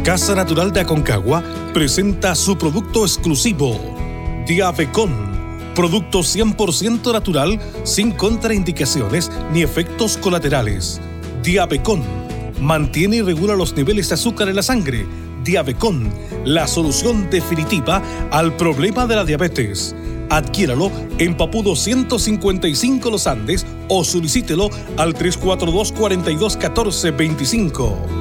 Casa Natural de Aconcagua presenta su producto exclusivo, Diabecon, producto 100% natural, sin contraindicaciones ni efectos colaterales. Diabecon mantiene y regula los niveles de azúcar en la sangre. Diabecon, la solución definitiva al problema de la diabetes. Adquiéralo en Papudo 155 Los Andes o solicítelo al 342-421425.